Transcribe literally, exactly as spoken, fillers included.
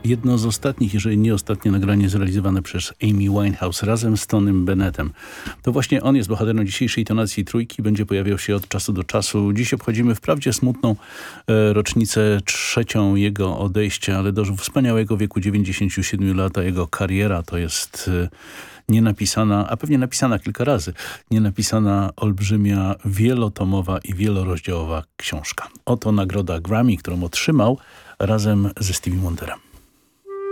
jedno z ostatnich, jeżeli nie ostatnie nagranie zrealizowane przez Amy Winehouse razem z Tonym Bennettem. To właśnie on jest bohaterem dzisiejszej tonacji trójki, będzie pojawiał się od czasu do czasu. Dziś obchodzimy wprawdzie smutną e, rocznicę trzecią jego odejścia, ale dożył wspaniałego wieku dziewięćdziesięciu siedmiu lat, a jego kariera to jest e, nienapisana, a pewnie napisana kilka razy, nienapisana, olbrzymia, wielotomowa i wielorozdziałowa książka. Oto nagroda Grammy, którą otrzymał razem ze Stevie Wonderem.